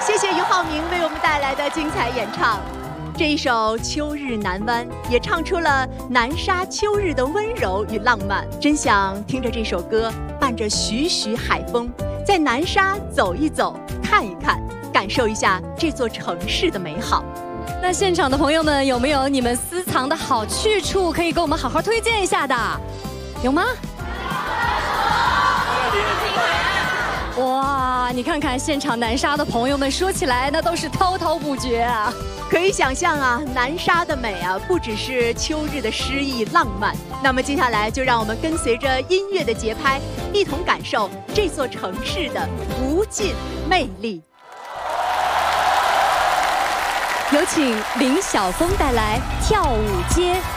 谢谢俞灏明为我们带来的精彩演唱。这一首《秋日南湾》也唱出了南沙秋日的温柔与浪漫。真想听着这首歌，伴着徐徐海风，在南沙走一走，看一看，感受一下这座城市的美好。 那现场的朋友们，有没有你们私藏的好去处可以给我们好好推荐一下的？有吗？哇，你看看现场南沙的朋友们，说起来那都是滔滔不绝啊！ 可以想象啊，南沙的美啊，不只是秋日的诗意浪漫。那么接下来就让我们跟随着音乐的节拍，一同感受这座城市的无尽魅力。 有请林晓峰带来《跳舞街》。